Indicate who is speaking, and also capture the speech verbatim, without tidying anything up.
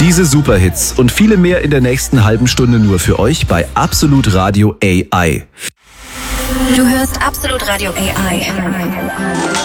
Speaker 1: Diese Superhits und viele mehr in der nächsten halben Stunde nur für euch bei Absolut Radio A I.
Speaker 2: Du hörst Absolut Radio A I.